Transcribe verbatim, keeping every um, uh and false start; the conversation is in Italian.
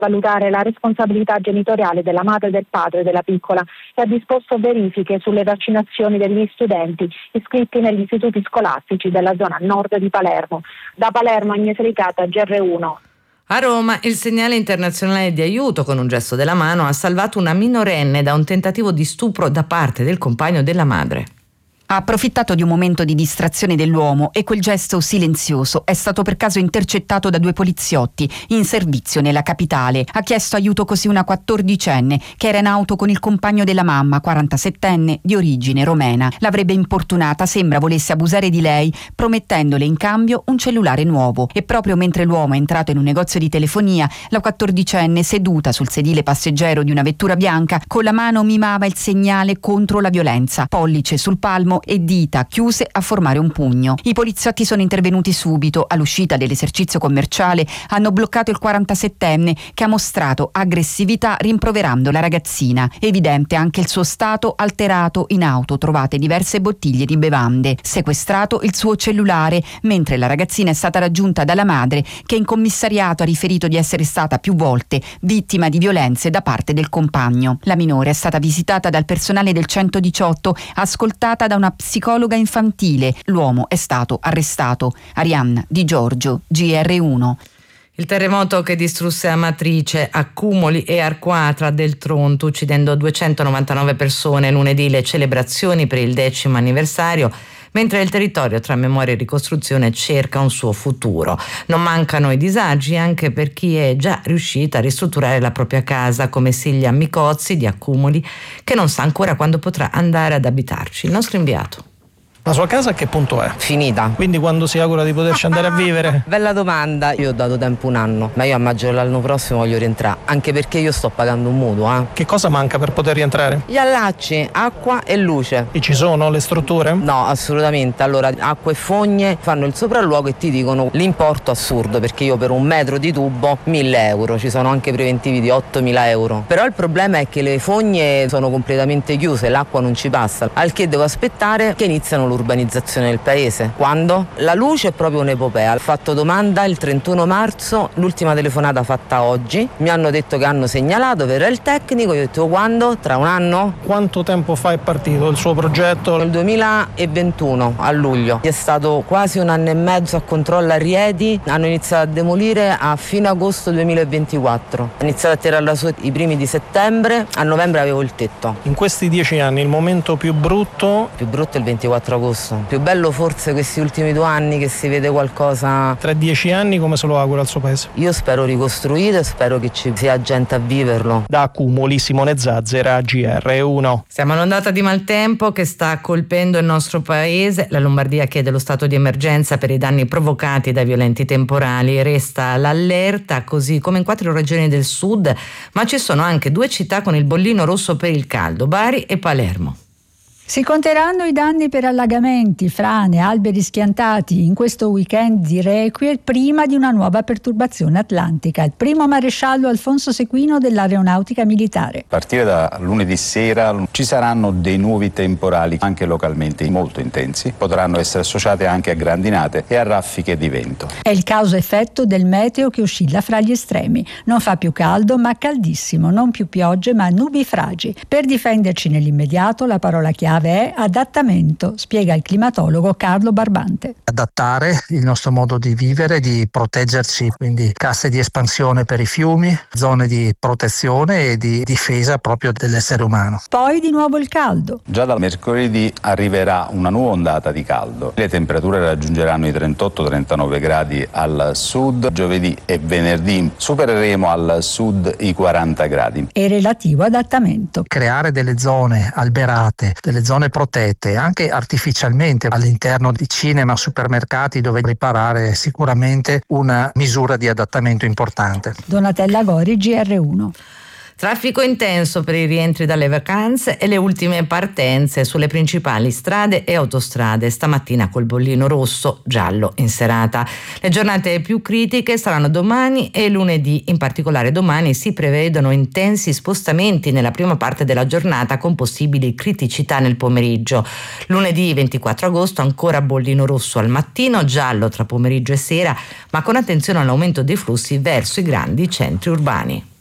valutare la responsabilità genitoriale della madre e del padre della piccola e ha disposto verifiche sulle vaccinazioni degli studenti iscritti negli istituti scolastici della zona nord di Palermo. Da Palermo, Agnese Licata, G R uno. A Roma il segnale internazionale di aiuto con un gesto della mano ha salvato una minorenne da un tentativo di stupro da parte del compagno della madre. Ha approfittato di un momento di distrazione dell'uomo e quel gesto silenzioso è stato per caso intercettato da due poliziotti in servizio nella capitale. Ha chiesto aiuto così una quattordicenne che era in auto con il compagno della mamma, quarantasettenne, di origine romena. L'avrebbe importunata, sembra volesse abusare di lei, promettendole in cambio un cellulare nuovo. E proprio mentre l'uomo è entrato in un negozio di telefonia, la quattordicenne, seduta sul sedile passeggero di una vettura bianca, con la mano mimava il segnale contro la violenza, pollice sul palmo e dita chiuse a formare un pugno. I poliziotti sono intervenuti subito. All'uscita dell'esercizio commerciale hanno bloccato il quarantasettenne che ha mostrato aggressività rimproverando la ragazzina. Evidente anche il suo stato alterato. In auto trovate diverse bottiglie di bevande. Sequestrato il suo cellulare, mentre la ragazzina è stata raggiunta dalla madre che in commissariato ha riferito di essere stata più volte vittima di violenze da parte del compagno. La minore è stata visitata dal personale del centodiciotto, ascoltata da una psicologa infantile. L'uomo è stato arrestato. Arianna Di Giorgio, G R uno. Il terremoto che distrusse Amatrice, Accumoli e Arquatra del Tronto, uccidendo duecentonovantanove persone, lunedì le celebrazioni per il decimo anniversario, mentre il territorio tra memoria e ricostruzione cerca un suo futuro. Non mancano i disagi anche per chi è già riuscita a ristrutturare la propria casa, come Silvia Micozzi di Accumoli, che non sa ancora quando potrà andare ad abitarci. Il nostro inviato. La sua casa a che punto è? Finita. Quindi quando si augura di poterci andare a vivere? Bella domanda, io ho dato tempo un anno, ma io a maggio dell'anno prossimo voglio rientrare, anche perché io sto pagando un mutuo. Eh. Che cosa manca per poter rientrare? Gli allacci, acqua e luce. E ci sono le strutture? No, assolutamente. Allora, acqua e fogne fanno il sopralluogo e ti dicono l'importo assurdo, perché io per un metro di tubo mille euro, ci sono anche preventivi di ottomila euro. Però il problema è che le fogne sono completamente chiuse, l'acqua non ci passa, al che devo aspettare che iniziano l'urbanizzazione del paese. Quando? La luce è proprio un'epopea. Ho fatto domanda il trentuno marzo, l'ultima telefonata fatta oggi, mi hanno detto che hanno segnalato, verrà il tecnico, io ho detto quando? Tra un anno? Quanto tempo fa è partito il suo progetto? Nel duemilaventuno, a luglio. È stato quasi un anno e mezzo a controllo a Rieti, hanno iniziato a demolire a fine agosto duemilaventiquattro. Ho iniziato a tirarla su i primi di settembre, a novembre avevo il tetto. In questi dieci anni il momento più brutto? Più brutto è il ventiquattro agosto. Più bello forse questi ultimi due anni che si vede qualcosa. Tra dieci anni come se lo augura il suo paese? Io spero ricostruito e spero che ci sia gente a viverlo. Da Accumoli, Simone Zazzera, G R uno. Siamo all'ondata di maltempo che sta colpendo il nostro paese. La Lombardia chiede lo stato di emergenza per i danni provocati dai violenti temporali. Resta l'allerta, così come in quattro regioni del sud, ma ci sono anche due città con il bollino rosso per il caldo, Bari e Palermo. Si conteranno i danni per allagamenti, frane, alberi schiantati in questo weekend di requie prima di una nuova perturbazione atlantica. Il primo maresciallo Alfonso Sequino dell'Aeronautica Militare. A partire da lunedì sera ci saranno dei nuovi temporali anche localmente molto intensi, potranno essere associati anche a grandinate e a raffiche di vento. È il causa-effetto del meteo che oscilla fra gli estremi. Non fa più caldo ma caldissimo, non più piogge ma nubifragi. Per difenderci nell'immediato la parola chiave è adattamento, spiega il climatologo Carlo Barbante. Adattare il nostro modo di vivere, di proteggerci, quindi casse di espansione per i fiumi, zone di protezione e di difesa proprio dell'essere umano. Poi di nuovo il caldo. Già dal mercoledì arriverà una nuova ondata di caldo. Le temperature raggiungeranno i trentotto trentanove gradi al sud, giovedì e venerdì supereremo al sud i quaranta gradi. E relativo adattamento. Creare delle zone alberate, delle zone zone protette anche artificialmente all'interno di cinema, supermercati, dove riparare sicuramente una misura di adattamento importante. Donatella Gori, G R uno. Traffico intenso per i rientri dalle vacanze e le ultime partenze sulle principali strade e autostrade, stamattina col bollino rosso, giallo in serata. Le giornate più critiche saranno domani e lunedì, in particolare domani si prevedono intensi spostamenti nella prima parte della giornata con possibili criticità nel pomeriggio. Lunedì ventiquattro agosto ancora bollino rosso al mattino, giallo tra pomeriggio e sera, ma con attenzione all'aumento dei flussi verso i grandi centri urbani.